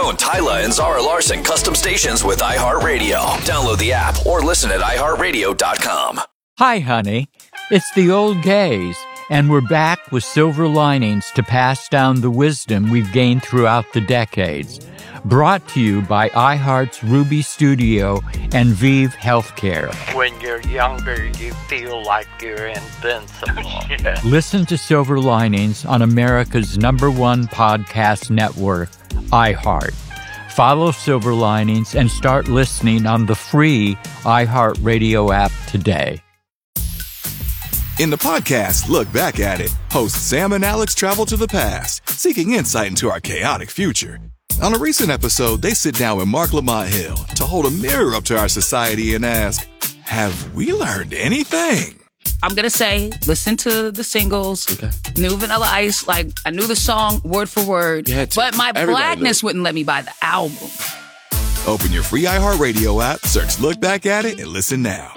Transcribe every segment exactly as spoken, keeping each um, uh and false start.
own Tyla and Zara Larson custom stations with iHeartRadio. Download the app or listen at i heart radio dot com. Hi, honey. It's the old gays, and we're back with silver linings to pass down the wisdom we've gained throughout the decades. Brought to you by iHeart's Ruby Studio and Vive Healthcare. When you're younger, you feel like you're invincible. Yeah. Listen to Silver Linings on America's number one podcast network, iHeart. Follow Silver Linings and start listening on the free iHeartRadio app today. In the podcast, Look Back at It, hosts Sam and Alex travel to the past, seeking insight into our chaotic future. On a recent episode, they sit down with Mark Lamont Hill to hold a mirror up to our society and ask, have we learned anything? I'm going to say, listen to the singles, okay. New Vanilla Ice, like, I knew the song word for word, but my blackness wouldn't let me buy the album. Open your free iHeartRadio app, search Look Back at It, and listen now.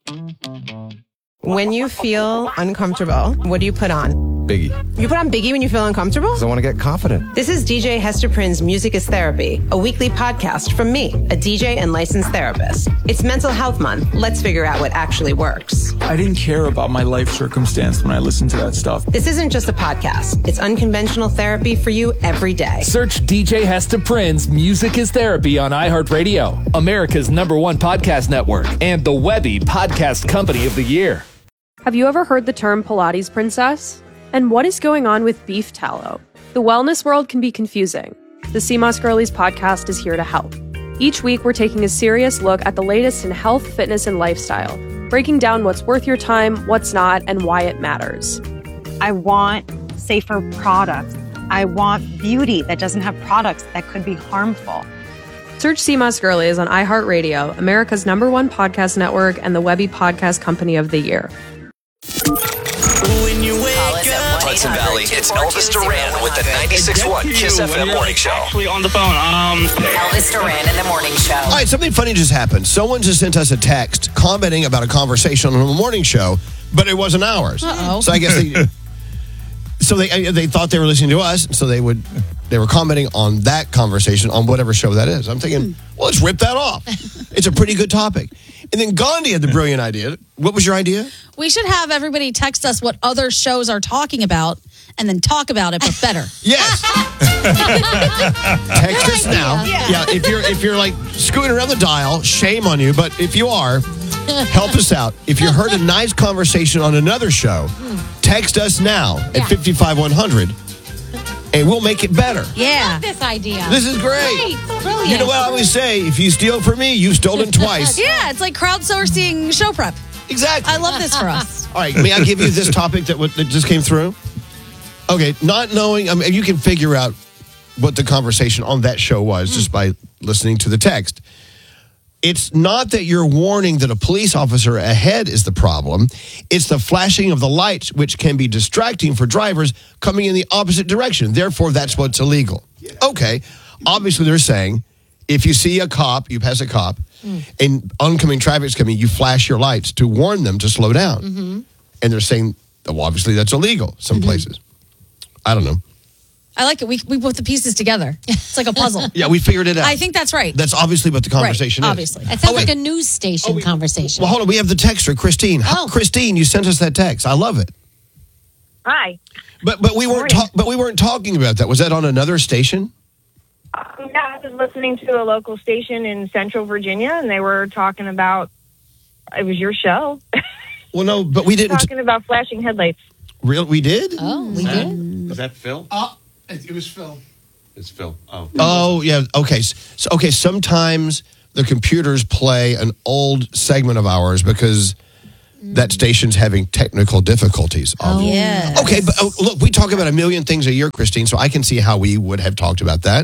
When you feel uncomfortable, what do you put on? Biggie. You put on Biggie when you feel uncomfortable? Because I want to get confident. This is D J Hester Prynne's Music is Therapy, a weekly podcast from me, a D J and licensed therapist. It's Mental Health Month. Let's figure out what actually works. I didn't care about my life circumstance when I listened to that stuff. This isn't just a podcast. It's unconventional therapy for you every day. Search D J Hester Prynne's Music is Therapy on iHeartRadio, America's number one podcast network, and the Webby Podcast Company of the Year. Have you ever heard the term Pilates princess? And what is going on with beef tallow? The wellness world can be confusing. The C M O S Girlies podcast is here to help. Each week, we're taking a serious look at the latest in health, fitness, and lifestyle, breaking down what's worth your time, what's not, and why it matters. I want safer products. I want beauty that doesn't have products that could be harmful. Search C M O S Girlies on iHeartRadio, America's number one podcast network, and the Webby Podcast Company of the Year. When you wake up, Hudson Valley, it's Elvis Duran with the ninety-six point one Kiss F M Morning Show. Actually on the phone. Um, Elvis Duran in the Morning Show. All right, something funny just happened. Someone just sent us a text commenting about a conversation on the morning show, but it wasn't ours. Uh-oh. So I guess they, so they they thought they were listening to us, so they would they were commenting on that conversation on whatever show that is. I'm thinking, well, let's rip that off. It's a pretty good topic. And then Gandhi had the brilliant idea. What was your idea? We should have everybody text us what other shows are talking about and then talk about it, but better. Yes. Text us now. Yeah. yeah, if you're if you're like screwing around the dial, shame on you. But if you are, help us out. If you heard a nice conversation on another show, text us now at Yeah. fifty-five one hundred, and we'll make it better. Yeah. I love this idea. This is great. Great. Brilliant. You know what I always say? If you steal from me, you've stolen twice. Yeah, it's like crowdsourcing show prep. Exactly. I love this for us. All right, may I give you this topic that, that just came through? Okay, not knowing, I mean, you can figure out what the conversation on that show was just by listening to the text. It's not that you're warning that a police officer ahead is the problem. It's the flashing of the lights, which can be distracting for drivers coming in the opposite direction. Therefore, that's what's illegal. Okay, obviously they're saying if you see a cop, you pass a cop, mm. and oncoming traffic's coming, you flash your lights to warn them to slow down. Mm-hmm. And they're saying, well, obviously that's illegal some mm-hmm. places. I don't know. I like it. We we put the pieces together. It's like a puzzle. Yeah, we figured it out. I think that's right. That's obviously what the conversation right, is. Obviously. It sounds oh, like a news station oh, we, conversation. Well, hold on. We have the texter, Christine. Oh. Christine, you sent us that text. I love it. Hi. But but we weren't ta- but we weren't talking about that. Was that on another station? Um, yeah, I was listening to a local station in Central Virginia, and they were talking about it was your show. Well, no, but we didn't talking about flashing headlights. Real, we did. Oh, we that, did. Was that Phil? Oh, it was Phil. It's Phil. Oh. Oh yeah. Okay. So okay. Sometimes the computers play an old segment of ours because that station's having technical difficulties. Oh, yeah. Okay, but oh, look, we talk about a million things a year, Christine, so I can see how we would have talked about that.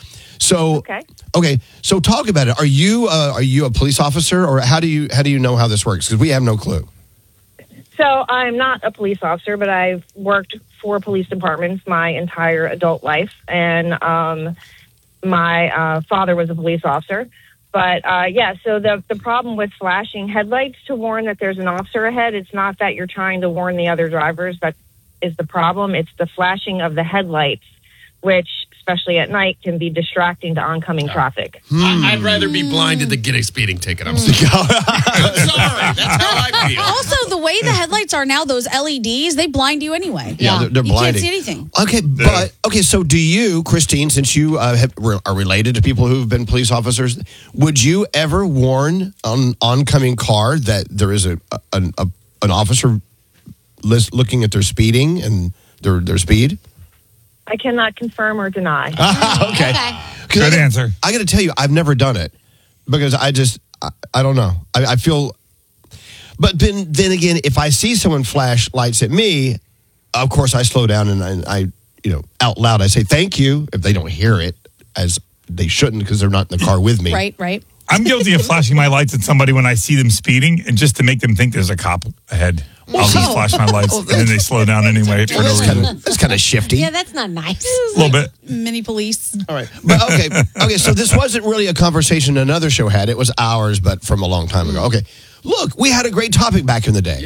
So okay, okay, so talk about it. Are you uh, are you a police officer, or how do you how do you know how this works? Because we have no clue. So I'm not a police officer, but I've worked for police departments my entire adult life, and um, my uh, father was a police officer. But, uh, yeah, so the the problem with flashing headlights to warn that there's an officer ahead, it's not that you're trying to warn the other drivers. That is the problem. It's the flashing of the headlights, which especially at night, can be distracting to oncoming traffic. I, I'd rather be blinded than get a speeding ticket. I'm sorry. I'm sorry. That's how I feel. Also, the way the headlights are now, those L E Ds, they blind you anyway. Yeah, they're, they're you blinding. can't see anything. Okay, but okay. So, do you, Christine, since you uh, have, are related to people who've been police officers, would you ever warn an oncoming car that there is a, a, a an officer list looking at their speeding and their their speed? I cannot confirm or deny. okay. Okay. Good answer. I got to tell you, I've never done it because I just, I, I don't know. I, I feel, but then, then again, if I see someone flash lights at me, of course I slow down and I, I you know, out loud, I say thank you if they don't hear it, as they shouldn't because they're not in the car with me. Right, right. I'm guilty of flashing my lights at somebody when I see them speeding, and just to make them think there's a cop ahead. I'll just Oh. flash my lights, and then they slow down anyway for no reason. That's kind of shifty. Yeah, that's not nice. A little bit. Mini police. All right. But okay. Okay. So this wasn't really a conversation another show had. It was ours, but from a long time ago. Okay. Look, we had a great topic back in the day.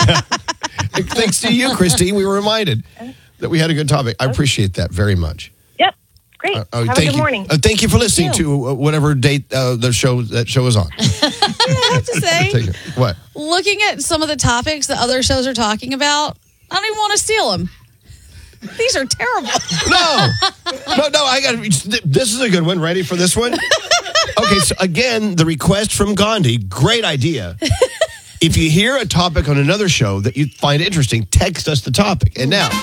Thanks to you, Christine. We were reminded that we had a good topic. I appreciate that very much. Yep. Great. Uh, oh, Have a thank good you. morning. Uh, thank you for listening to uh, whatever date uh, the show that show is on. I have to say, Take it. What? looking at some of the topics that other shows are talking about, I don't even want to steal them. These are terrible. No, no, no. I got. This is a good one. Ready for this one? Okay. So again, the request from Gandhi. Great idea. If you hear a topic on another show that you find interesting, text us the topic. And now,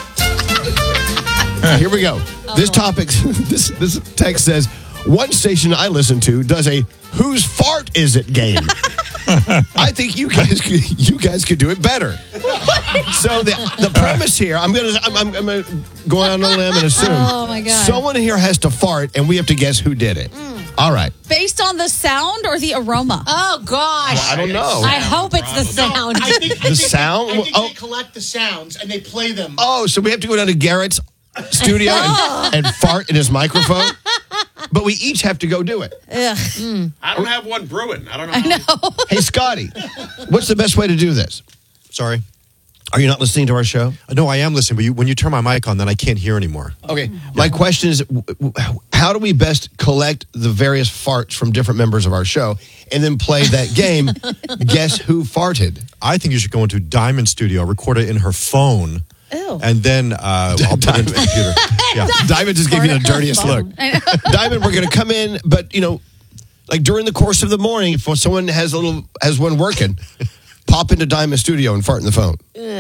here we go. This topic. This this text says, one station I listen to does a "Whose fart is it" game. I think you guys could, you guys could do it better. So the the premise here, I'm gonna I'm, I'm, I'm gonna go out on a limb and assume Oh, my God. someone here has to fart, and we have to guess who did it. All right. Based on the sound or the aroma? Oh, gosh. Well, I don't know. I hope it's the sound. I think, I The think, sound? I think Oh. they collect the sounds and they play them. Oh, so we have to go down to Garrett's studio and, and fart in his microphone, but we each have to go do it. Ugh. I don't have one brewing. I don't know. I know. Hey, Scotty, what's the best way to do this? Sorry. Are you not listening to our show? No, I am listening, but you, when you turn my mic on, then I can't hear anymore. Okay. My question is, w- w- how do we best collect the various farts from different members of our show and then play that game, Guess Who Farted? I think you should go into Diamond Studio, record it in her phone, Ew. and then uh, I'll put it into the computer. Yeah. Diamond just gave you the dirtiest look. Diamond, we're going to come in, but, you know, like during the course of the morning, if someone has a little has one working, pop into Diamond Studio and fart in the phone.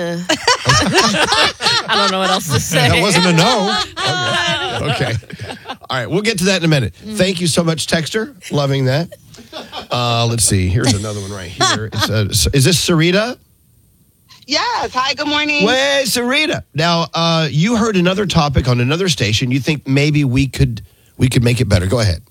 I don't know what else to say. That wasn't a no. Okay. All right. We'll get to that in a minute. Thank you so much, Texter. Loving that. Uh, let's see. Here's another one right here. It's, uh, is this Sarita? Yes. Hi, good morning. Way, Sarita. Now, uh, you heard another topic on another station. You think maybe we could we could make it better. Go ahead.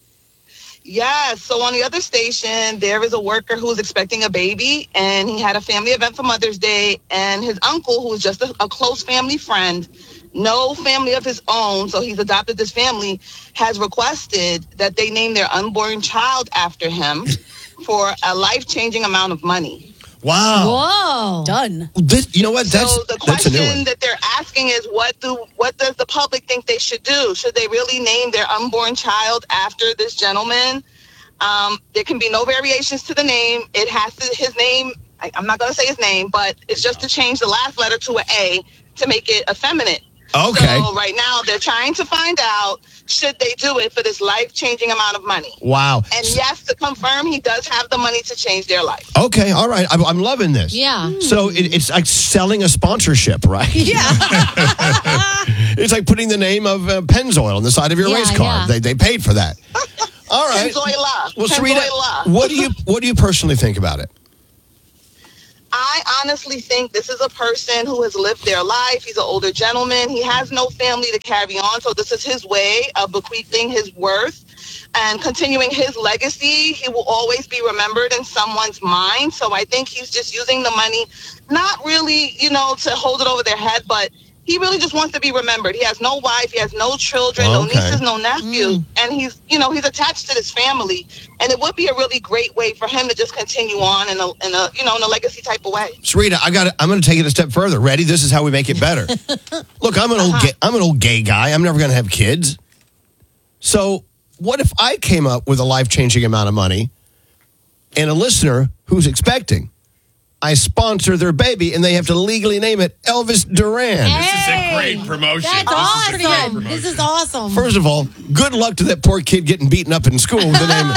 Yes. So on the other station, there is a worker who's expecting a baby, and he had a family event for Mother's Day, and his uncle, who's just a, a close family friend, no family of his own, so he's adopted this family, has requested that they name their unborn child after him for a life-changing amount of money. Wow. Whoa. Done. This, you know what? That's, so the that's a new question one. that they're asking is, what do what does the public think they should do? Should they really name their unborn child after this gentleman? Um, there can be no variations to the name. It has to his name. I, I'm not going to say his name, but it's just to change the last letter to an A to make it effeminate. Okay. So right now they're trying to find out, should they do it for this life-changing amount of money? Wow. And yes, to confirm, he does have the money to change their life. Okay. All right. I'm, I'm loving this. Yeah. So it, it's like selling a sponsorship, right? Yeah. It's like putting the name of uh, Pennzoil on the side of your Yeah, race car. yeah. They they paid for that. All right. Pennzoila. Well, Pennzoila. Sarita, what do you what do you personally think about it? I honestly think this is a person who has lived their life. He's an older gentleman. He has no family to carry on. So this is his way of bequeathing his worth and continuing his legacy. He will always be remembered in someone's mind. So I think he's just using the money, not really, you know, to hold it over their head, but he really just wants to be remembered. He has no wife. He has no children, no Okay. nieces, no nephews. And he's, you know, he's attached to this family. And it would be a really great way for him to just continue on in a, in a you know, in a legacy type of way. Sarita, I got. I'm going to take it a step further. Ready? This is how we make it better. Look, I'm an old. Uh-huh. Gay, I'm an old gay guy. I'm never going to have kids. So what if I came up with a life-changing amount of money and a listener who's expecting, I sponsor their baby and they have to legally name it Elvis Duran? This is a great promotion. That's This is a awesome. great This promotion. is awesome. First of all, good luck to that poor kid getting beaten up in school with the name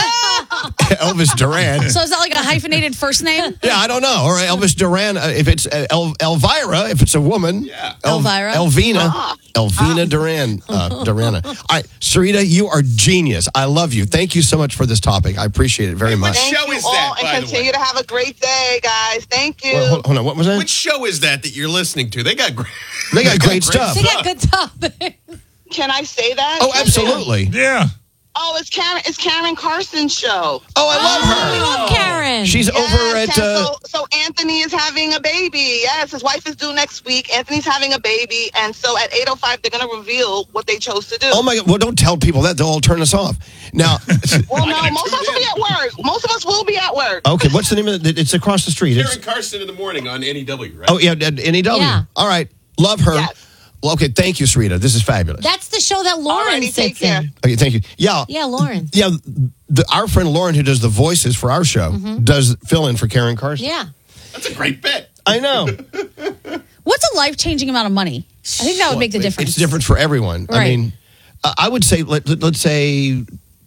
Elvis Duran. So is that like a hyphenated first name? Yeah, I don't know. Or Elvis Duran, uh, if it's uh, El- Elvira, if it's a woman. Yeah. El- Elvira? Elvina. Ah. Elvina Duran. Uh, Durana. All right, Sarita, you are genius. I love you. Thank you so much for this topic. I appreciate it very much. Thank show you is all, that, and by the continue way? to have a great day, guys. Thank you. Well, hold, hold on, what was that? Which show is that that you're listening to? They got great. They got great stuff. They got good topics. Can I say that? Oh, absolutely. Yeah. Oh, it's Karen. It's Karen Carson's show. Oh, I love her. We love Karen. She's over at. and Uh, so, so Anthony is having a baby. Yes, his wife is due next week. Anthony's having a baby, and so at eight oh five, they're going to reveal what they chose to do. oh, my God. Well, don't tell people that. They'll all turn us off. Now. Well, no, most of us will be at work. Most of us will be at work. Okay, what's the name of it? It's across the street. It's, Karen Carson in the morning on N E W, right? oh, yeah, at N E W. Yeah. All right. Love her. Yes. Well, okay, thank you, Sarita. This is fabulous. That's the show that Lauren Alrighty, take sits care. in. Okay, thank you. Yeah. Yeah, Lauren. Yeah, the, our friend Lauren, who does the voices for our show, does fill in for Karen Carson. Yeah. That's a great bit. I know. What's a life-changing amount of money? I think that would make the difference. It's different for everyone. I Right. mean, uh, I would say, let, let's say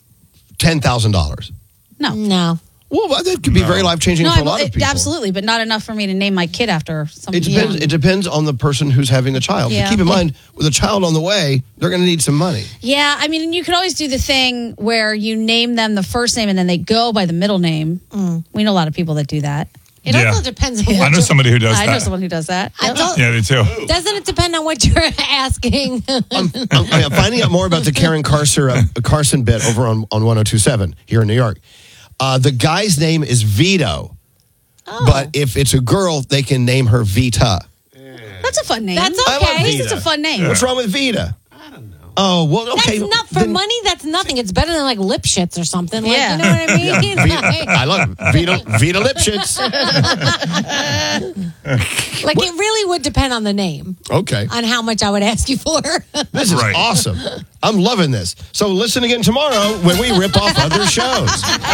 ten thousand dollars. No. No. Well, that could be very life-changing No, for I, a lot of it- people. absolutely, but not enough for me to name my kid after something. It depends, it depends on the person who's having the child. But Yeah. keep in mind, with a child on the way, they're going to need some money. Yeah, I mean, you could always do the thing where you name them the first name and then they go by the middle name. We know a lot of people that do that. It Yeah. also depends on I what know you're- somebody who does I that. know someone who does that. I don't, Yeah, they too. Doesn't it depend on what you're asking? I'm, I'm finding out more about the Karen Carson, uh, Carson bit over on, on one oh two point seven here in New York. Uh, the guy's name is Vito. Oh. But if it's a girl, they can name her Vita. That's a fun name. That's I okay. love At least it's Vita. a fun name. What's wrong with Vita? I don't know. Oh, well, okay. That's not for then- money. That's nothing. It's better than like lip shits or something. Like, Yeah. you know what I mean? Yeah, Vita, I love it. Vita, Vita Lipschitz. Like it really would depend on the name, Okay. on how much I would ask you for. This is Right. awesome. I'm loving this. So listen again tomorrow when we rip off other shows.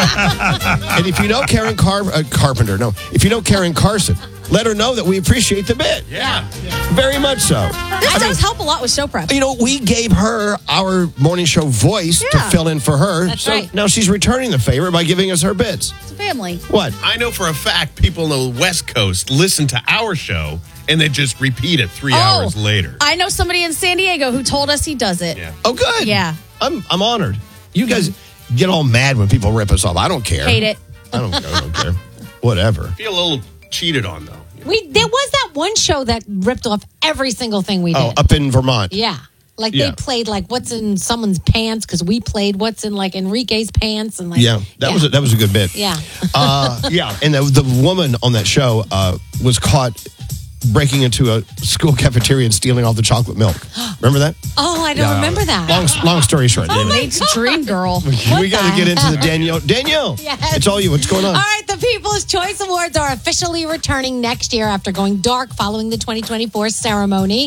And if you know Karen Car- uh, Carpenter, no, if you know Karen Carson, let her know that we appreciate the bit. Yeah. Very much so. This does help a lot with show prep. You know, we gave her our morning show voice to Yeah. fill in for her. That's so right. now she's returning the favor by giving us her bits. It's a family. What? I know for a fact people on the West Coast listen to our show and they just repeat it three Oh. hours later. I know somebody in San Diego who told us he does it. Yeah. Oh, good. Yeah. I'm I'm honored. You guys get all mad when people rip us off. I don't care. Hate it. I don't, I don't care. Whatever. Feel a little cheated on, though. We there was that one show that ripped off every single thing we did. Oh, up in Vermont. Yeah. Like Yeah. they played like what's in someone's pants because we played what's in like Enrique's pants and like Yeah, that was a, that was a good bit. yeah. Uh, yeah, and the, the woman on that show uh, was caught breaking into a school cafeteria and stealing all the chocolate milk. Remember that? Oh, I don't Yeah. remember that. Long long story short. Oh my Nate's dream girl. we got to the get into the heck? Danielle. Danielle, Yes. it's all you. What's going on? All right, the People's Choice Awards are officially returning next year after going dark following the twenty twenty-four ceremony.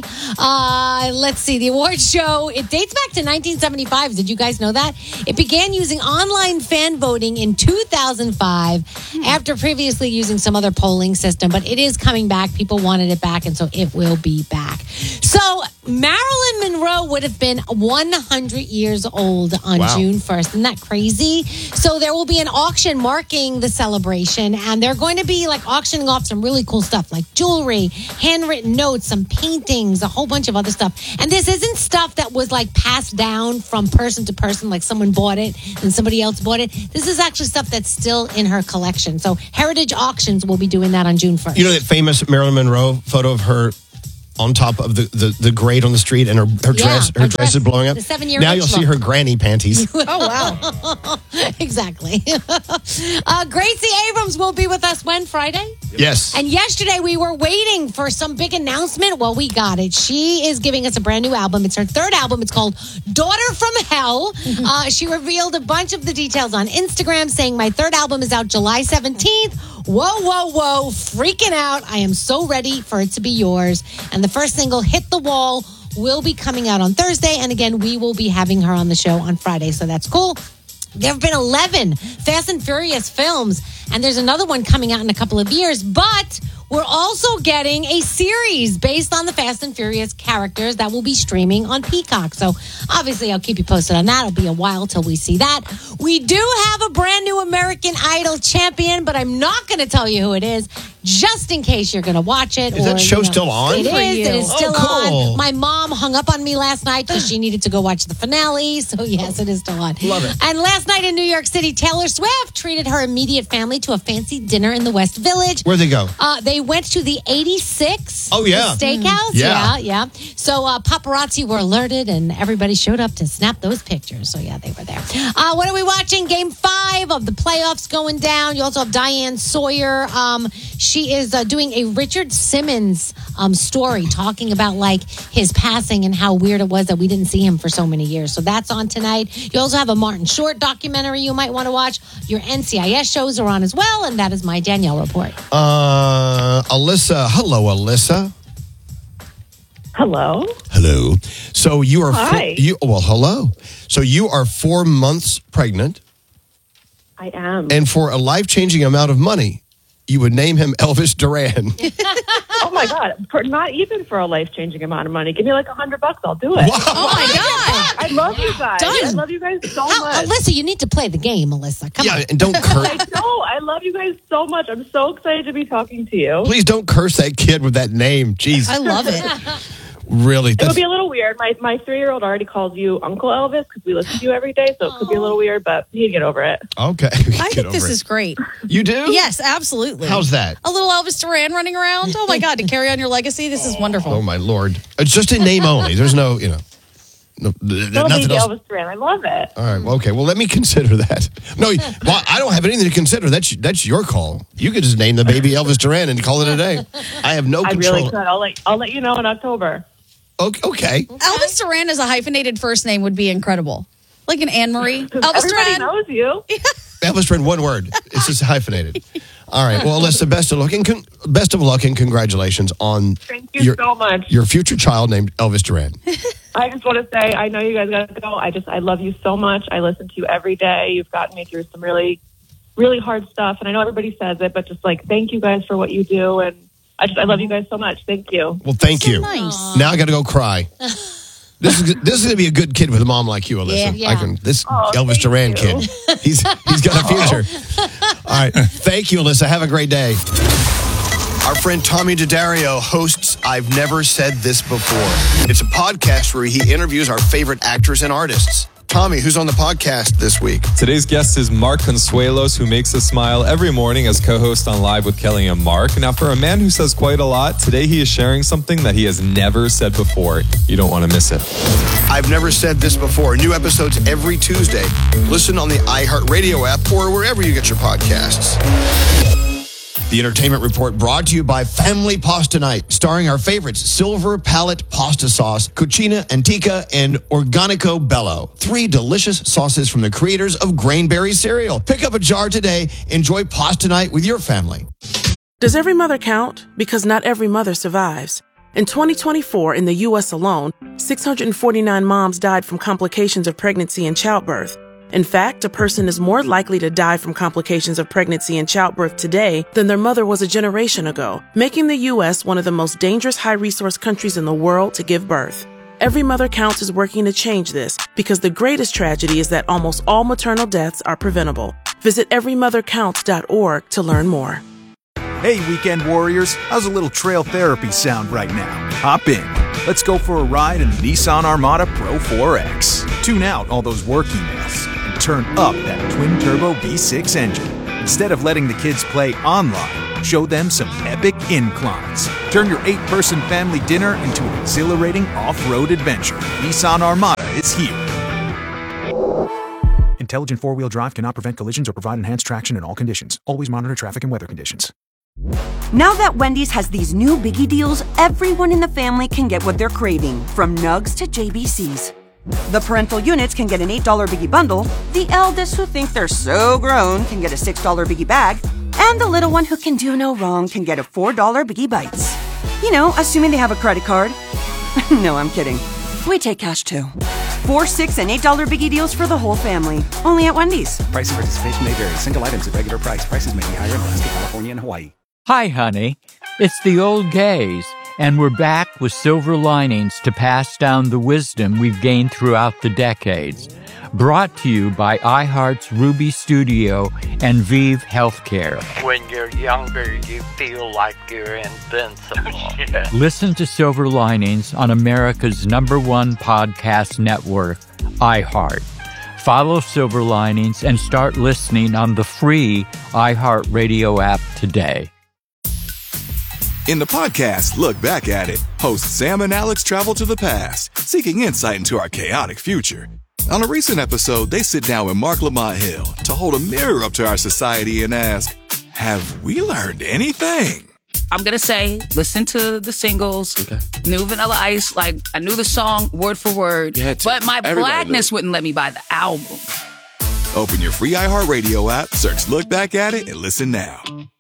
Uh, let's see, the awards show, it dates back to nineteen seventy-five. Did you guys know that? It began using online fan voting in two thousand five after previously using some other polling system, but it is coming back. People wanted it back, and so it will be back. So Marilyn Monroe would have been one hundred years old on Wow. June first. Isn't that crazy? So there will be an auction marking the celebration, and they're going to be like auctioning off some really cool stuff like jewelry, handwritten notes, some paintings, a whole bunch of other stuff. And this isn't stuff that was like passed down from person to person, like someone bought it and somebody else bought it. This is actually stuff that's still in her collection. So Heritage Auctions will be doing that on June first. You know that famous Marilyn Monroe photo of her on top of the, the, the grate on the street and her, her Yeah, dress her, her dress dress. is blowing up? The seven-year now itch you'll see look. her granny panties. Oh, wow. Exactly. uh, Gracie Abrams will be with us when? Friday? Yes. And yesterday we were waiting for some big announcement. Well, we got it. She is giving us a brand new album. It's her third album. It's called Daughter from Hell. Uh, she revealed a bunch of the details on Instagram saying my third album is out July seventeenth. Whoa, whoa, whoa. Freaking out. I am so ready for it to be yours. And the first single, Hit the Wall, will be coming out on Thursday. And again, we will be having her on the show on Friday. So that's cool. There have been eleven Fast and Furious films, and there's another one coming out in a couple of years. But we're also getting a series based on the Fast and Furious characters that will be streaming on Peacock. So obviously, I'll keep you posted on that. It'll be a while till we see that. We do have a brand new American Idol champion, but I'm not going to tell you who it is, just in case you're going to watch it. Is or, that show you know, still on? It For is. you. It is still Oh, cool. on. My mom hung up on me last night because she needed to go watch the finale. So yes, it is still on. Love it. And last night in New York City, Taylor Swift treated her immediate family to a fancy dinner in the West Village. Where'd they go? Uh, they went to the eighty-six Oh, yeah. Steakhouse. Yeah. yeah, yeah. So uh, paparazzi were alerted, and everybody showed up to snap those pictures. So yeah, they were there. Uh, what are we watching? Game five of the playoffs going down. You also have Diane Sawyer. Um, she is uh, doing a Richard Simmons um, story, talking about like his passing and how weird it was that we didn't see him for so many years. So that's on tonight. You also have a Martin Short documentary you might want to watch. Your N C I S shows are on as well, and that is my Danielle report. Uh, Alyssa. Hello, Alyssa. Hello. Hello. So you are Hi. Four, you well, hello. So you are four months pregnant, I am. and for a life-changing amount of money, you would name him Elvis Duran. Oh my God! For not even for a life-changing amount of money. Give me like a hundred bucks, I'll do it. Wow. Oh my God! I love you guys. Done. I love you guys so How- much. Alyssa, you need to play the game, Alyssa. Come Yeah, on. and don't curse. I know. I love you guys so much. I'm so excited to be talking to you. Please don't curse that kid with that name. Jeez. I love it. Really? It would That's, be a little weird. My my three year old already calls you Uncle Elvis because we listen to you every day, so it could be a little weird, but he'd get over it. okay. I Get think over this it. is great. You do? Yes, absolutely. How's that? A little Elvis Duran running around. Oh my God, to carry on your legacy. This is wonderful. Oh my Lord! It's just a name only. There's no, you know, no, th- Little nothing baby else. Elvis Duran. I love it. All right. Well, okay. Well, let me consider that. No, well, I don't have anything to consider. That's that's your call. You could just name the baby Elvis Duran and call it a day. I have no I control. really could. I'll let I'll let you know in October. Okay. okay. Elvis Duran as a hyphenated first name would be incredible. Like an Anne Marie. Elvis Everybody Duran. knows you. Elvis Duran, one word. It's just hyphenated. All right. Well, Alyssa, best of luck and con- best of luck and congratulations on Thank you your so much. your future child named Elvis Duran. I just want to say, I know you guys got to go. I just, I love you so much. I listen to you every day. You've gotten me through some really, really hard stuff. And I know everybody says it, but just like, thank you guys for what you do. And I just, I love you guys so much. Thank you. Well, thank you. Nice. Now I got to go cry. This is this is going to be a good kid with a mom like you, Alyssa. Yeah, yeah. I can. This Oh, Elvis thank Duran you. kid. He's he's got a future. All right. Thank you, Alyssa. Have a great day. Our friend Tommy Daddario hosts I've Never Said This Before. It's a podcast where he interviews our favorite actors and artists. Tommy, who's on the podcast this week? Today's guest is Mark Consuelos, who makes us smile every morning as co-host on Live with Kelly and Mark. Now, for a man who says quite a lot, today he is sharing something that he has never said before. You don't want to miss it. I've Never Said This Before. New episodes every Tuesday. Listen on the iHeartRadio app or wherever you get your podcasts. The Entertainment Report brought to you by Family Pasta Night, starring our favorites, Silver Palette Pasta Sauce, Cucina Antica, and Organico Bello. Three delicious sauces from the creators of Grainberry cereal. Pick up a jar today. Enjoy Pasta Night with your family. Does every mother count? Because not every mother survives. In twenty twenty-four, in the U S alone, six hundred forty-nine moms died from complications of pregnancy and childbirth. In fact, a person is more likely to die from complications of pregnancy and childbirth today than their mother was a generation ago, making the U S one of the most dangerous high-resource countries in the world to give birth. Every Mother Counts is working to change this because the greatest tragedy is that almost all maternal deaths are preventable. Visit every mother counts dot org to learn more. Hey, weekend warriors, how's a little trail therapy sound right now? Hop in. Let's go for a ride in the Nissan Armada Pro four X. Tune out all those work emails and turn up that twin-turbo V six engine. Instead of letting the kids play online, show them some epic inclines. Turn your eight-person family dinner into an exhilarating off-road adventure. Nissan Armada is here. Intelligent four-wheel drive cannot prevent collisions or provide enhanced traction in all conditions. Always monitor traffic and weather conditions. Now that Wendy's has these new biggie deals, everyone in the family can get what they're craving, from nugs to J B Cs. The parental units can get an eight dollar biggie bundle, the eldest who think they're so grown can get a six dollar biggie bag, and the little one who can do no wrong can get a four dollar biggie bites. You know, assuming they have a credit card. No, I'm kidding. We take cash too. Four, six, and eight dollar biggie deals for the whole family. Only at Wendy's. Price and participation may vary. Single items at regular price. Prices may be higher in Alaska, California, and Hawaii. Hi, honey. It's the old gays, and we're back with silver linings to pass down the wisdom we've gained throughout the decades. Brought to you by iHeart's Ruby Studio and Vive Healthcare. When you're younger, you feel like you're invincible. Yeah. Listen to Silver Linings on America's number one podcast network, iHeart. Follow Silver Linings and start listening on the free iHeartRadio app today. In the podcast, Look Back at It, hosts Sam and Alex travel to the past, seeking insight into our chaotic future. On a recent episode, they sit down with Mark Lamont Hill to hold a mirror up to our society and ask, have we learned anything? I'm going to say, listen to the singles, okay. New Vanilla Ice. Like, I knew the song word for word, but my blackness wouldn't let me buy the album. Open your free iHeartRadio app, search Look Back at It, and listen now.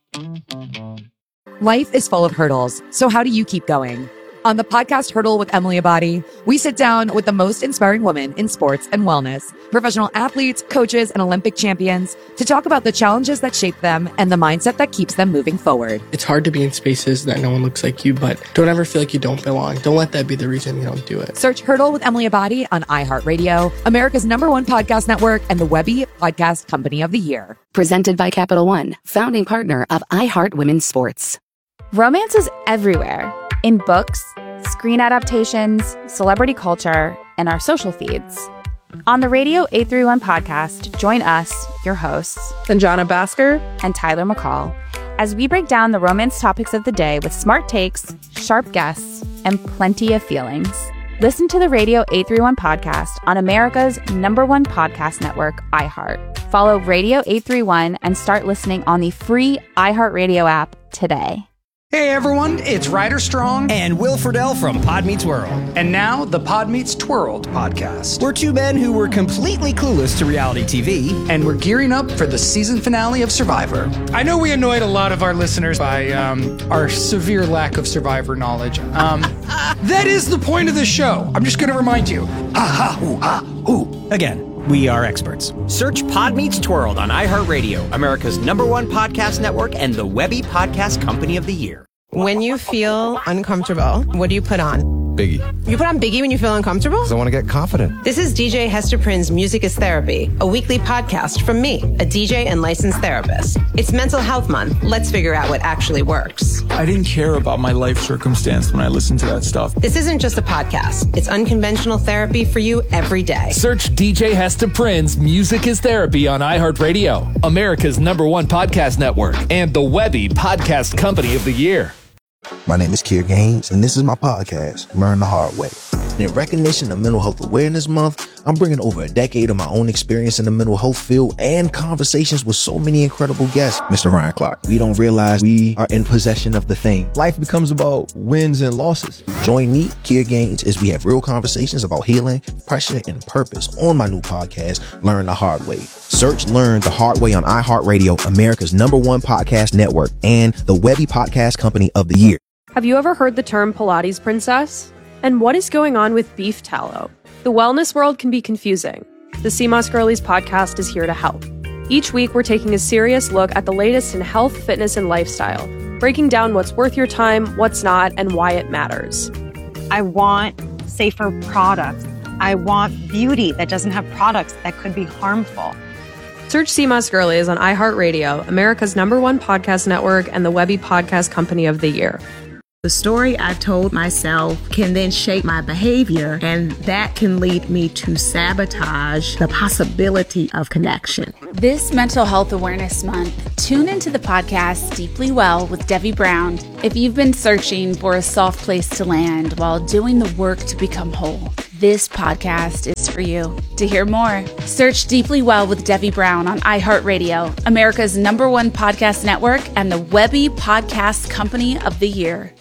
Life is full of hurdles, so how do you keep going? On the podcast Hurdle with Emily Abadi, we sit down with the most inspiring women in sports and wellness, professional athletes, coaches, and Olympic champions to talk about the challenges that shape them and the mindset that keeps them moving forward. It's hard to be in spaces that no one looks like you, but don't ever feel like you don't belong. Don't let that be the reason you don't do it. Search Hurdle with Emily Abadi on iHeartRadio, America's number one podcast network, and the Webby Podcast Company of the Year. Presented by Capital One, founding partner of iHeart Women's Sports. Romance is everywhere. In books, screen adaptations, celebrity culture, and our social feeds. On the Radio eight thirty-one podcast, join us, your hosts, Sanjana Bhaskar and Tyler McCall, as we break down the romance topics of the day with smart takes, sharp guests, and plenty of feelings. Listen to the Radio eight thirty-one podcast on America's number one podcast network, iHeart. Follow Radio eight thirty-one and start listening on the free iHeartRadio app today. Hey everyone, it's Ryder Strong and Will Friedle from Pod Meets World. And now, the Pod Meets Twirled podcast. We're two men who were completely clueless to reality T V, and we're gearing up for the season finale of Survivor. I know we annoyed a lot of our listeners by um, our severe lack of Survivor knowledge. Um, that is the point of the show. I'm just going to remind you. Ah, ha, ooh, ah, ooh. Again. We are experts. Search Pod Meets Twirled on iHeartRadio, America's number one podcast network, and the Webby Podcast Company of the Year. When you feel uncomfortable, what do you put on? Biggie. You put on Biggie when you feel uncomfortable? Because I want to get confident. This is D J Hester Prynne's Music is Therapy, a weekly podcast from me, a D J and licensed therapist. It's Mental Health Month. Let's figure out what actually works. I didn't care about my life circumstance when I listened to that stuff. This isn't just a podcast. It's unconventional therapy for you every day. Search D J Hester Prynne's Music is Therapy on iHeartRadio, America's number one podcast network, and the Webby Podcast Company of the Year. My name is Kier Gaines, and this is my podcast, Learn the Hard Way. In recognition of Mental Health Awareness Month, I'm bringing over a decade of my own experience in the mental health field and conversations with so many incredible guests. Mister Ryan Clark, we don't realize we are in possession of the thing. Life becomes about wins and losses. Join me, Kier Gaines, as we have real conversations about healing, pressure, and purpose on my new podcast, Learn the Hard Way. Search Learn the Hard Way on iHeartRadio, America's number one podcast network, and the Webby Podcast Company of the Year. Have you ever heard the term Pilates princess? And what is going on with beef tallow? The wellness world can be confusing. The C M O S Girlies podcast is here to help. Each week, we're taking a serious look at the latest in health, fitness, and lifestyle, breaking down what's worth your time, what's not, and why it matters. I want safer products. I want beauty that doesn't have products that could be harmful. Search C M O S Girlies on iHeartRadio, America's number one podcast network, and the Webby Podcast Company of the Year. The story I told myself can then shape my behavior, and that can lead me to sabotage the possibility of connection. This Mental Health Awareness Month, tune into the podcast Deeply Well with Debbie Brown if you've been searching for a soft place to land while doing the work to become whole. This podcast is for you. To hear more, search Deeply Well with Debbie Brown on iHeartRadio, America's number one podcast network, and the Webby Podcast Company of the Year.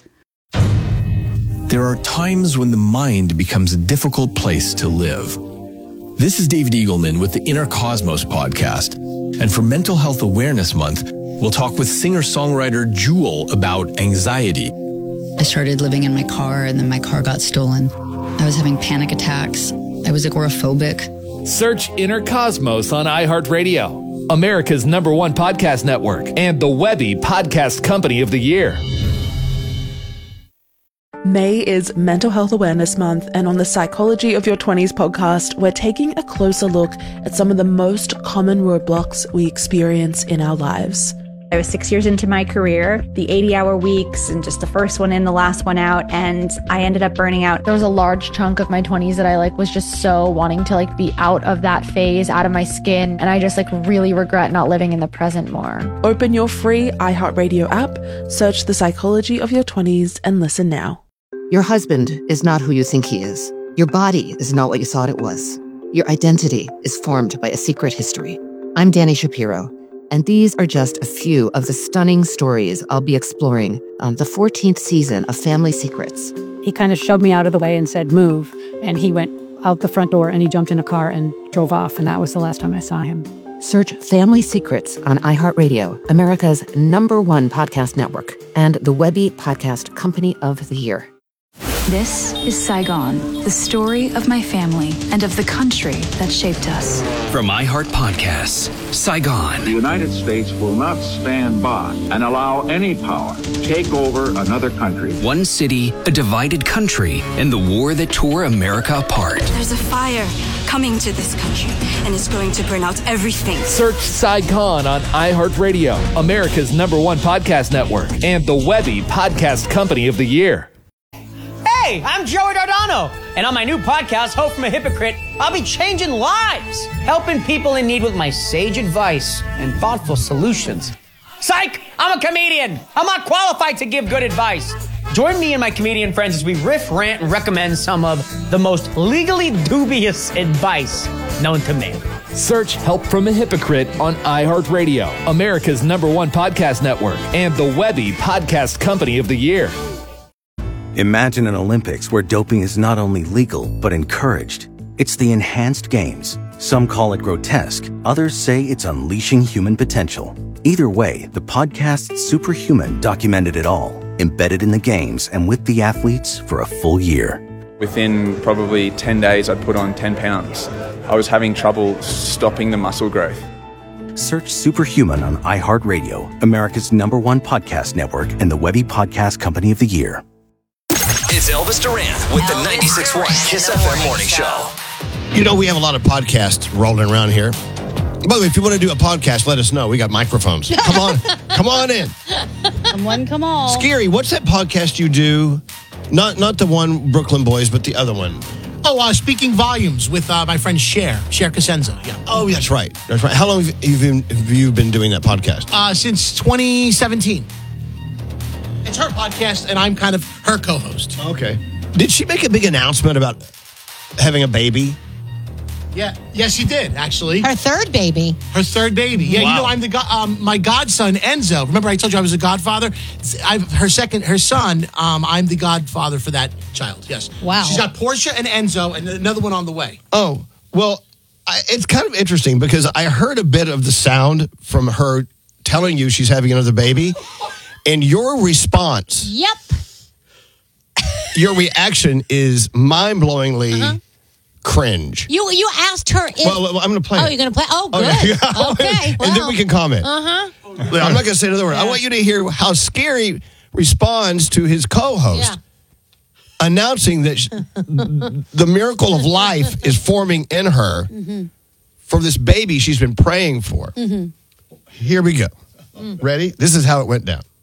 There are times when the mind becomes a difficult place to live. This is David Eagleman with the Inner Cosmos podcast. And for Mental Health Awareness Month, we'll talk with singer-songwriter Jewel about anxiety. I started living in my car, and then my car got stolen. I was having panic attacks. I was agoraphobic. Search Inner Cosmos on iHeartRadio, America's number one podcast network, and the Webby Podcast Company of the Year. May is Mental Health Awareness Month, and on the Psychology of Your twenties podcast, we're taking a closer look at some of the most common roadblocks we experience in our lives. I was six years into my career, the eighty-hour weeks, and just the first one in, the last one out, and I ended up burning out. There was a large chunk of my twenties that I like was just so wanting to like be out of that phase, out of my skin, and I just like really regret not living in the present more. Open your free iHeartRadio app, search The Psychology of Your twenties, and listen now. Your husband is not who you think he is. Your body is not what you thought it was. Your identity is formed by a secret history. I'm Dani Shapiro, and these are just a few of the stunning stories I'll be exploring on the fourteenth season of Family Secrets. He kind of shoved me out of the way and said, move. And he went out the front door and he jumped in a car and drove off. And that was the last time I saw him. Search Family Secrets on iHeartRadio, America's number one podcast network, and the Webby Podcast Company of the Year. This is Saigon, the story of my family and of the country that shaped us. From iHeart Podcasts, Saigon. The United States will not stand by and allow any power to take over another country. One city, a divided country, and the war that tore America apart. There's a fire coming to this country, and it's going to burn out everything. Search Saigon on iHeartRadio, America's number one podcast network, and the Webby Podcast Company of the Year. Hey, I'm Joey Dardano, and on my new podcast, Hope from a Hypocrite, I'll be changing lives, helping people in need with my sage advice and thoughtful solutions. Psych! I'm a comedian. I'm not qualified to give good advice. Join me and my comedian friends as we riff, rant, and recommend some of the most legally dubious advice known to man. Search Help from a Hypocrite on iHeartRadio, America's number one podcast network, and the Webby Podcast Company of the Year. Imagine an Olympics where doping is not only legal, but encouraged. It's the Enhanced Games. Some call it grotesque. Others say it's unleashing human potential. Either way, the podcast Superhuman documented it all, embedded in the games and with the athletes for a full year. Within probably ten days, I'd put on ten pounds. I was having trouble stopping the muscle growth. Search Superhuman on iHeartRadio, America's number one podcast network, and the Webby Podcast Company of the Year. It's Elvis Duran with the ninety-six point one Kiss F M Morning Show. You know, we have a lot of podcasts rolling around here. By the way, if you want to do a podcast, let us know. We got microphones. Come on. Come on in. Come on, come on. Scary, what's that podcast you do? Not not the one, Brooklyn Boys, but the other one. Oh, uh, Speaking Volumes with uh, my friend Cher, Cher Cosenza. Yeah. Oh, that's right. That's right. How long have you been, have you been doing that podcast? Uh, since twenty seventeen. It's her podcast, and I'm kind of her co-host. Okay. Did she make a big announcement about having a baby? Yeah. Yes, she did, actually. Her third baby. Her third baby. Yeah, wow. You know, I'm the go- um, my godson, Enzo. Remember I told you I was a godfather? I've, her second, her son, um, I'm the godfather for that child, yes. Wow. She's got Portia and Enzo, and another one on the way. Oh, well, I, it's kind of interesting because I heard a bit of the sound from her telling you she's having another baby. And your response, yep, your reaction is mind-blowingly uh-huh. cringe. You you asked her if... Well, well I'm going to play Oh, it. you're going to play? Oh, good. Okay. okay. And then we can comment. Uh-huh. I'm not going to say another word. Yeah. I want you to hear how Scary responds to his co-host yeah. announcing that the miracle of life is forming in her mm-hmm. for this baby she's been praying for. Mm-hmm. Here we go. Mm. Ready? This is how it went down.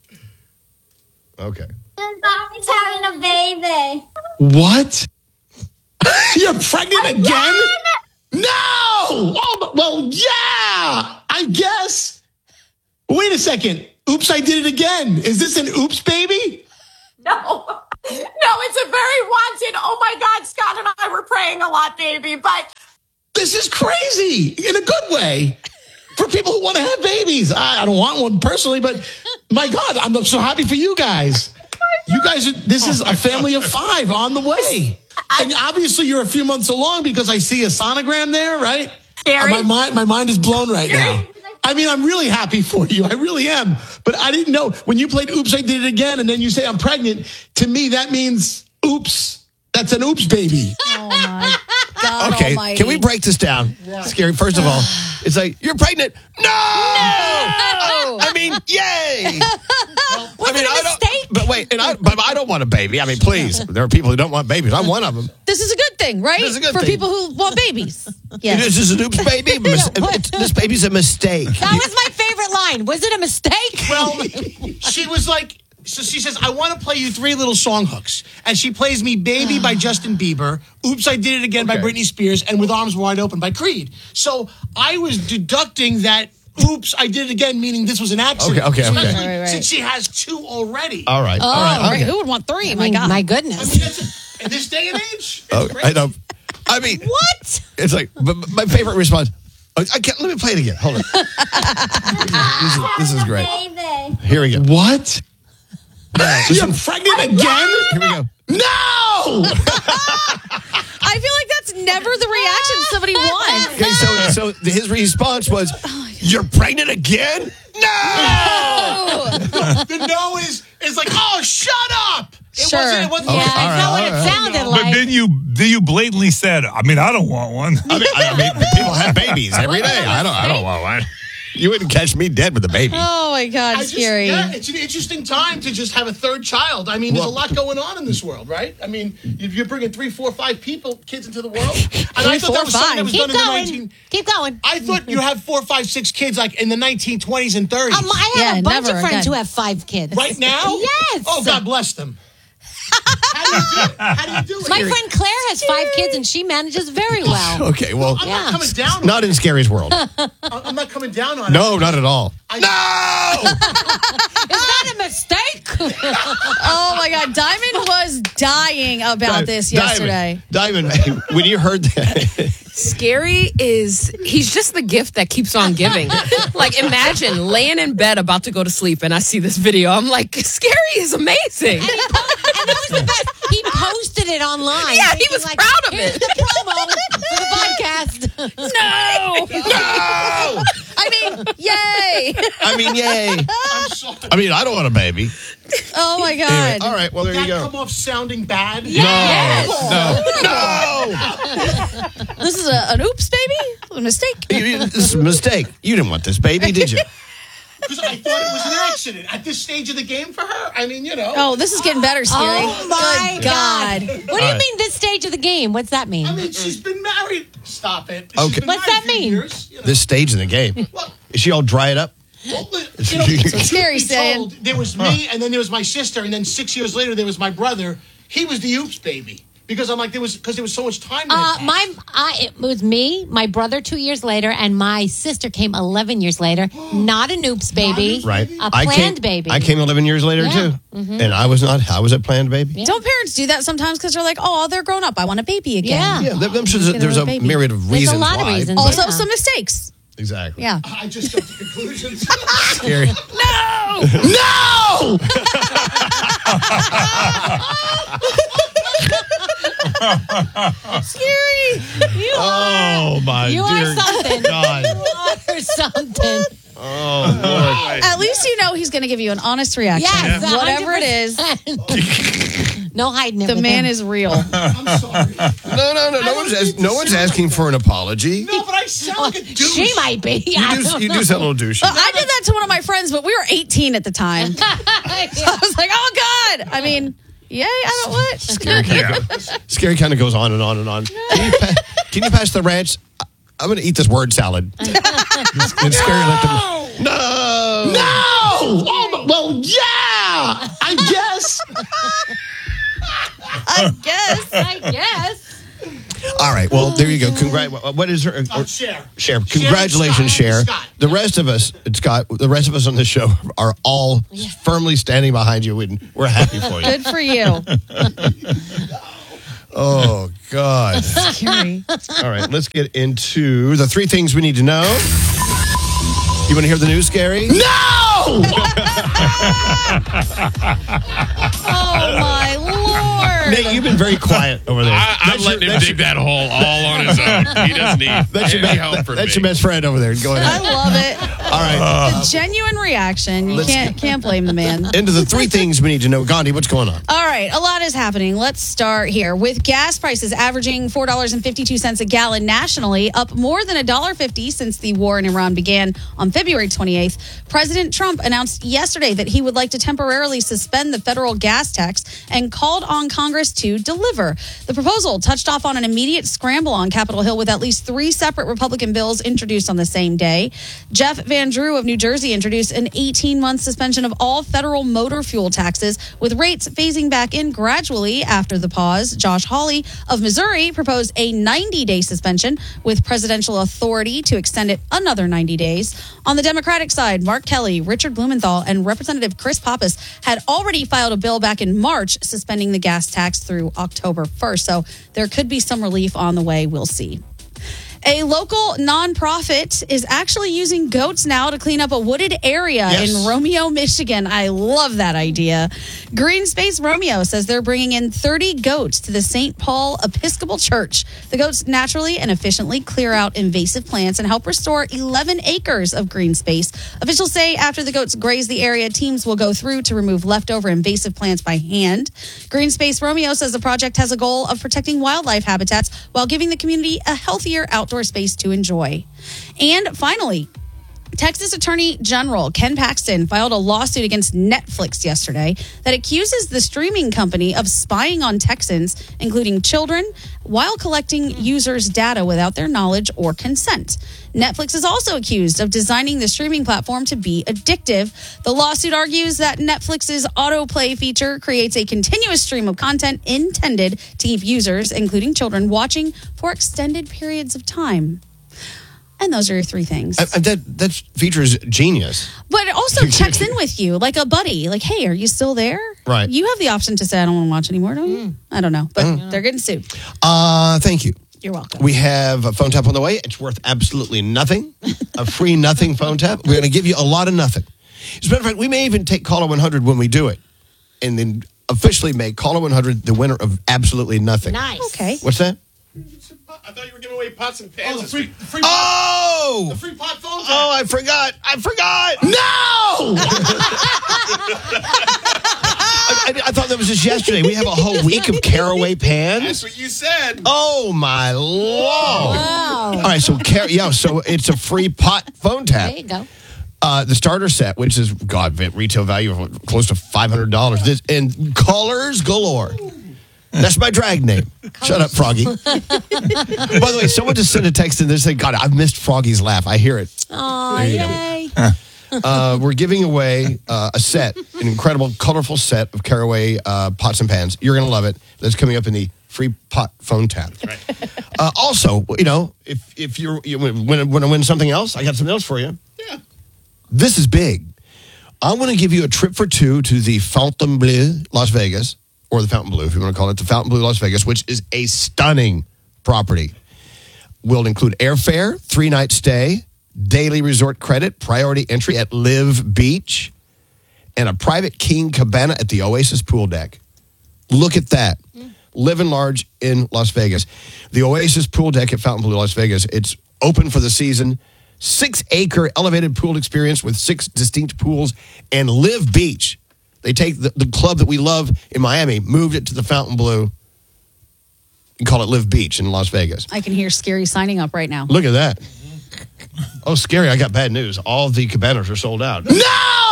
Okay. Mommy's having a baby. What? You're pregnant again? again? No! Oh, well, yeah! I guess. Wait a second. Oops, I did it again. Is this an oops baby? No. No, it's a very wanted, oh my God, Scott and I were praying a lot, baby, but... This is crazy in a good way. For people who want to have babies. I, I don't want one personally, but my God, I'm so happy for you guys. You guys, are, this is a family of five on the way. And obviously you're a few months along because I see a sonogram there, right? Scary. Uh, my mind, my mind is blown right now. I mean, I'm really happy for you. I really am. But I didn't know. When you played Oops, I Did It Again, and then you say I'm pregnant, to me, that means oops. That's an oops baby. Oh, my God Okay, almighty. can we break this down? Scary. First of all, it's like, you're pregnant. No! No! I mean, yay! Was I mean, it a I don't, mistake? but wait, and I, but I don't want a baby. I mean, please. There are people who don't want babies. I'm one of them. This is a good thing, right? This is a good For thing. people who want babies. Yes. This is an oops baby. Mis- it's- this baby's a mistake. That was my favorite line. Was it a mistake? Well, she was like, so she says, I want to play you three little song hooks. And she plays me Baby by Justin Bieber, Oops, I Did It Again by Okay. Britney Spears, and With Arms Wide Open by Creed. So I was deducting that Oops, I Did It Again, meaning this was an accident. Okay, okay, okay. Especially Right, right. Since she has two already. All right. Oh, all right. right. Okay. Who would want three? I my mean, God. my I goodness. mean, it's a, in this day and age, it's Oh, great. I know. I mean, What? it's like, but but my favorite response. I can't. Let me play it again. Hold on. this, is, this is great. Baby. Here we go. What? You're pregnant again? Here we go. No! I feel like that's never the reaction somebody wants. Okay, so so his response was, "You're pregnant again? No!" The no is is like, oh, shut up. It Sure. wasn't. It wasn't. Yeah, Okay, that's all right, not what all it right. sounded No. But like. then you then you blatantly said, I mean, I don't want one. I mean, I mean, people have babies every day. I don't. I don't want one. You wouldn't catch me dead with a baby. Oh my God, I just, scary. yeah, it's an interesting time to just have a third child. I mean, there's Well- a lot going on in this world, right? I mean, if you're bringing three, four, five people, kids into the world. And I thought four, that was something that was five. done Keep in going. the nineteen. Keep going. I thought you have four, five, six kids like in the nineteen twenties and thirties. Um, I have Yeah, a bunch never of friends again. who have five kids. Right now? Yes. Oh, God bless them. How do you do it? How do you do it? My friend Claire has five kids and she manages very well. Okay, well, I'm Yeah. not coming down on not in Scary's world. it. I'm not coming down on No, it. not at all. I, Is that a mistake? Oh my God, Diamond was dying about this yesterday. Diamond, Diamond, when you heard that, Scary is, he's just the gift that keeps on giving. Like, imagine laying in bed about to go to sleep and I see this video. I'm like, Scary is amazing. And, he po- and that was the best. He posted it online. Yeah, he thinking, was like, proud of Here's it. the promo for the podcast. No! no! I mean, yay! I mean, yay. I'm sorry. I mean, I don't want a baby. Oh my Anyway, God. all right, well, there Did you that go. come off sounding bad? No, no, no. This is a, an oops, baby? A mistake? You- you- This is a mistake. You didn't want this baby, did you? Because I thought it was an accident at this stage of the game for her. I mean, you know. Oh, this is getting better, Scary. Oh my Good God. God. What do All you right. mean this stage of the game? What's that mean? I mean, she's been married. Stop it. She's Okay. been What's married that a few mean? Years, you know. This stage in the game. Well, Is she all dried up? well, you know, truth Scary be saying. told, there was me, and then there was my sister, and then six years later there was my brother. He was the oops baby because I'm like there was because there was so much time. in Uh, it. my, I, it was me, my brother two years later, and my sister came eleven years later. Not an oops baby. Right. A I planned came, baby. I came eleven years later, Yeah. too. Mhm. And I was not, I was a planned baby. Don't parents do that sometimes because they're like, oh, they're grown up. I want a baby again. Yeah, there- I'm sure there's, Get there's a another baby. myriad of There's a reasons lot of why. reasons. but- Also, Yeah. some mistakes. Exactly. Yeah. I just jumped to conclusions. Scary. No! No! Scary! You Oh, my You dear are something. God. You are something. Oh, Lord. At least you know he's going to give you an honest reaction. Yes, Whatever it is, is. No hiding it. the with man him. is real. I'm sorry. No, no, no. No one's, as, no one's asking for an apology. No, but I sound like a douche. She might be. You I do, don't you know. do sound a little douchey. Well, I did that to one of my friends, but we were eighteen at the time. So I was like, oh, God. I mean, yay, I don't what? Scary kind of goes, Scary kind of goes on and on and on. Can you, pa- can you pass the ranch? I- I'm going to eat this word salad. And Scary looked at me. No! No! Oh, my- well, yeah! I guess. I guess. I guess. All right. Well, there you go. Congrat. What is her? Oh, Cher. Cher. Cher Congratulations, and Cher. Scott. The rest of us, Scott, the rest of us on this show are all firmly standing behind you, and we're happy for you. Good for you. Oh, God. Scary. All right. Let's get into the three things we need to know. You want to hear the news, Scary? No! Oh, my Lord. Nate, you've been very quiet over there. I, I'm That's letting your- him that's dig your- that hole all on his own. He doesn't need That's your any best, help from that's me. your best friend over there. Go ahead. I love it. All right. The genuine reaction. You let's can't can't blame the man. Into the three things we need to know. Gandhi, what's going on? All right, a lot is happening. Let's start here with gas prices averaging four dollars and fifty-two cents a gallon nationally, up more than one dollar fifty since the war in Iran began on February twenty-eighth. President Trump announced yesterday that he would like to temporarily suspend the federal gas tax and called on Congress to deliver. The proposal touched off on an immediate scramble on Capitol Hill with at least three separate Republican bills introduced on the same day. Jeff Van Drew of New Jersey introduced an eighteen-month suspension of all federal motor fuel taxes, with rates phasing back in gradually after the pause. Josh Hawley of Missouri proposed a ninety-day suspension with presidential authority to extend it another ninety days. On the Democratic side, Mark Kelly, Richard Blumenthal, and Representative Chris Pappas had already filed a bill back in March suspending the gas tax through October first. So there could be some relief on the way. We'll see. A local nonprofit is actually using goats now to clean up a wooded area Yes. in Romeo, Michigan. I love that idea. Green Space Romeo says they're bringing in thirty goats to the Saint Paul Episcopal Church. The goats naturally and efficiently clear out invasive plants and help restore eleven acres of green space. Officials say after the goats graze the area, teams will go through to remove leftover invasive plants by hand. Green Space Romeo says the project has a goal of protecting wildlife habitats while giving the community a healthier outdoor space to enjoy. And finally, Texas Attorney General Ken Paxton filed a lawsuit against Netflix yesterday that accuses the streaming company of spying on Texans, including children, while collecting users' data without their knowledge or consent. Netflix is also accused of designing the streaming platform to be addictive. The lawsuit argues that Netflix's autoplay feature creates a continuous stream of content intended to keep users, including children, watching for extended periods of time. And those are your three things. I, I, that that feature is genius. But it also checks in with you like a buddy. Like, hey, are you still there? Right. You have the option to say, I don't want to watch anymore, don't you? I don't know. But Mm. they're getting sued. Uh, thank you. You're welcome. We have a phone tap on the way. It's worth absolutely nothing. A free nothing phone tap. We're going to give you a lot of nothing. As a matter of fact, we may even take Caller one hundred when we do it. And then officially make Caller one hundred the winner of absolutely nothing. Nice. Okay. What's that? I thought you were giving away pots and pans. Oh, the free, the free Oh! pot, the free pot phone tap. Oh, I forgot. I forgot. No! I, I, I thought that was just yesterday. We have a whole week of Caraway pans. That's what you said. Oh, my Lord. Wow. All right, so, Car- yeah, so it's a free pot phone tap. There you go. Uh, the starter set, which is, God, retail value of close to five hundred dollars. This, and colors galore. That's my drag name. Shut up, Froggy. By the way, someone just sent a text in there saying, God, I've missed Froggy's laugh. I hear it. Oh, There you yay. Uh, we're giving away uh, a set, an incredible, colorful set of Caraway uh, pots and pans. You're going to love it. That's coming up in the free pot phone tap. Uh, also, you know, if if you're, you want to win something else, I got something else for you. Yeah. This is big. I'm going to give you a trip for two to the Fontainebleau, Las Vegas, or the Fontainebleau, if you want to call it, the Fontainebleau, Las Vegas, which is a stunning property. Will include airfare, three-night stay, daily resort credit, priority entry at Live Beach, and a private king cabana at the Oasis pool deck. Look at that. Mm. Living large in Las Vegas. The Oasis pool deck at Fontainebleau, Las Vegas, it's open for the season. Six-acre elevated pool experience with six distinct pools and Live Beach. They take the, the club that we love in Miami, moved it to the Fontainebleau, and call it Live Beach in Las Vegas. I can hear Scary signing up right now. Look at that. Oh, Scary, I got bad news. All the cabanas are sold out. No!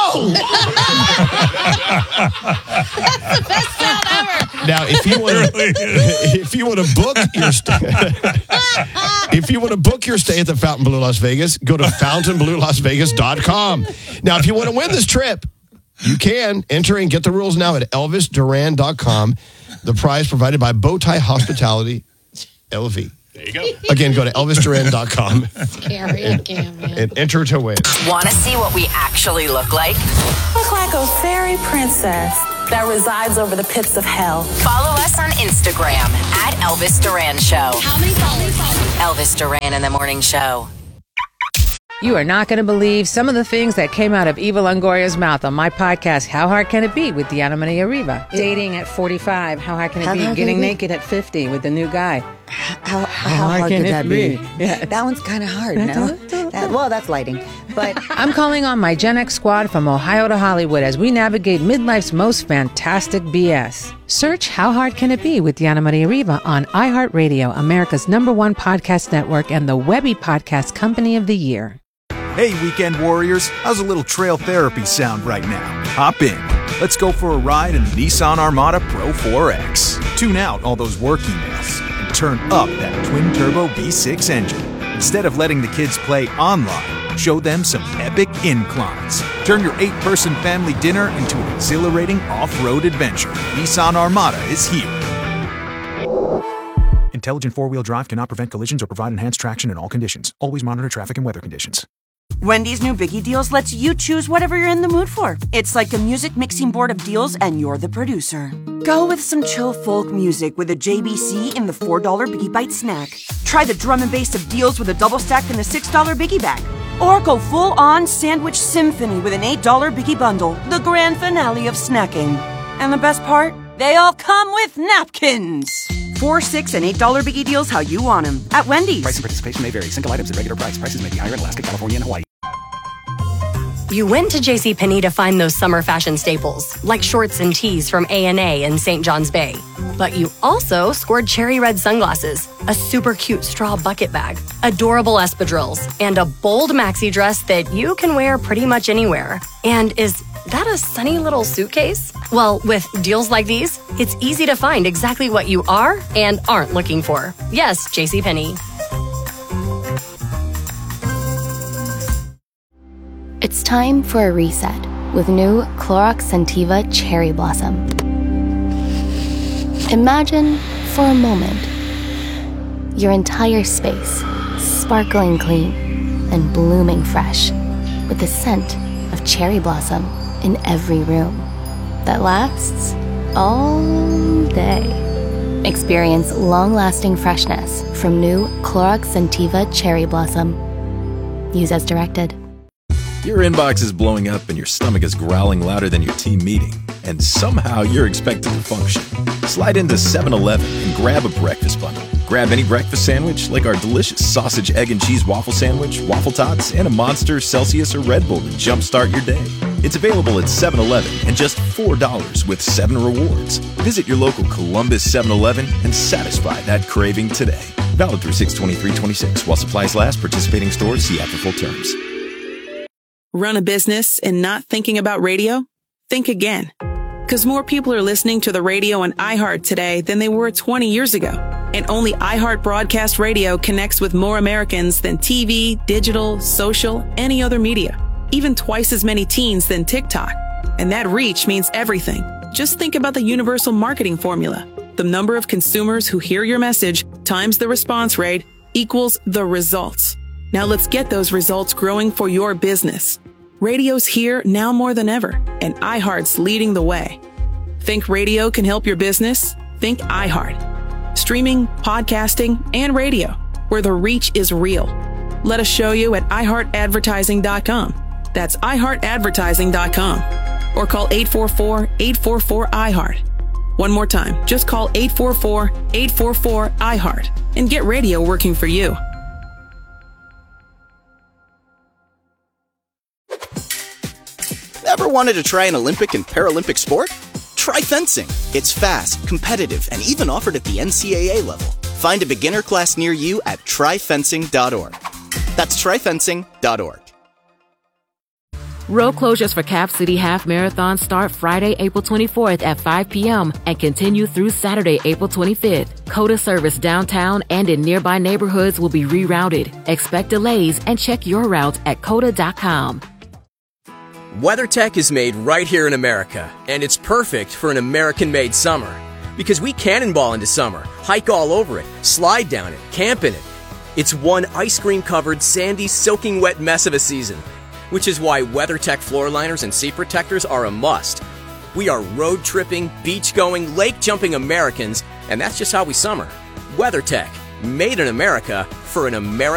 That's the best sound ever. Now, if you want to, if you want to book your stay, if you want to book your stay at the Fontainebleau Las Vegas, go to fountainblue las vegas dot com. Now, if you want to win this trip, you can enter and get the rules now at elvis duran dot com. The prize provided by Bowtie Hospitality L V. There you go. Again, go to elvis duran dot com Scary again, man. and enter to win. Want to see what we actually look like? Look like a fairy princess that resides over the pits of hell. Follow us on Instagram at Elvis Duran Show. How many followers? Elvis Duran in the Morning Show. You are not going to believe some of the things that came out of Eva Longoria's mouth on my podcast, How Hard Can It Be, with Diana Maria Riva. Dating at forty-five, how hard can it How be? hard can Getting it be? naked at fifty with a new guy. How, how, hard, can could it that be? be? Yeah. That one's kind of hard, no? That, well, that's lighting. But I'm calling on my Gen X squad from Ohio to Hollywood as we navigate midlife's most fantastic B S. Search How Hard Can It Be with Diana Maria Riva on iHeartRadio, America's number one podcast network and the Webby Podcast Company of the Year. Hey, weekend warriors, how's a little trail therapy sound right now? Hop in. Let's go for a ride in the Nissan Armada Pro four X. Tune out all those work emails and turn up that twin-turbo V six engine. Instead of letting the kids play online, show them some epic inclines. Turn your eight-person family dinner into an exhilarating off-road adventure. Nissan Armada is here. Intelligent four-wheel drive cannot prevent collisions or provide enhanced traction in all conditions. Always monitor traffic and weather conditions. Wendy's new Biggie Deals lets you choose whatever you're in the mood for. It's like a music mixing board of deals, and you're the producer. Go with some chill folk music with a J B C in the four dollar Biggie Bite snack. Try the drum and bass of deals with a double stack in the six dollar Biggie Bag. Or go full-on sandwich symphony with an eight dollar Biggie Bundle, the grand finale of snacking. And the best part? They all come with napkins. Four, six, and eight dollar Biggie Deals how you want them at Wendy's. Price and participation may vary. Single items at regular price. Prices may be higher in Alaska, California, and Hawaii. You went to JCPenney to find those summer fashion staples, like shorts and tees from A and A in Saint John's Bay. But you also scored cherry red sunglasses, a super cute straw bucket bag, adorable espadrilles, and a bold maxi dress that you can wear pretty much anywhere. And is that a sunny little suitcase? Well, with deals like these, it's easy to find exactly what you are and aren't looking for. Yes, JCPenney. It's time for a reset with new Clorox Scentiva Cherry Blossom. Imagine, for a moment, your entire space sparkling clean and blooming fresh with the scent of cherry blossom in every room that lasts all day. Experience long-lasting freshness from new Clorox Scentiva Cherry Blossom. Use as directed. Your inbox is blowing up and your stomach is growling louder than your team meeting, and somehow you're expected to function. Slide into seven eleven and grab a breakfast bundle. Grab any breakfast sandwich like our delicious sausage, egg, and cheese waffle sandwich, waffle tots, and a Monster, Celsius, or Red Bull to jumpstart your day. It's available at seven eleven and just four dollars with seven rewards. Visit your local Columbus seven eleven and satisfy that craving today. Valid through six twenty-three twenty-six. While supplies last, participating stores see app for full terms. Run a business and not thinking about radio? Think again. Because more people are listening to the radio on iHeart today than they were twenty years ago. And only iHeart Broadcast Radio connects with more Americans than T V, digital, social, any other media. Even twice as many teens than TikTok. And that reach means everything. Just think about the universal marketing formula. The number of consumers who hear your message times the response rate equals the results. Now let's get those results growing for your business. Radio's here now more than ever, and iHeart's leading the way. Think radio can help your business? Think iHeart. Streaming, podcasting, and radio, where the reach is real. Let us show you at i heart advertising dot com. That's i heart advertising dot com. Or call eight four four, eight four four, I heart. One more time, just call eight four four, eight four four, I heart and get radio working for you. Ever wanted to try an Olympic and Paralympic sport? Try fencing. It's fast, competitive, and even offered at the N C A A level. Find a beginner class near you at try fencing dot org. That's try fencing dot org. Road closures for Cap City Half Marathon start Friday, April twenty-fourth at five p.m. and continue through Saturday, April twenty-fifth. COTA service downtown and in nearby neighborhoods will be rerouted. Expect delays and check your route at cota dot com. WeatherTech is made right here in America, and it's perfect for an American-made summer. Because we cannonball into summer, hike all over it, slide down it, camp in it. It's one ice cream-covered, sandy, soaking wet mess of a season, which is why WeatherTech floor liners and seat protectors are a must. We are road-tripping, beach-going, lake-jumping Americans, and that's just how we summer. WeatherTech, made in America for an American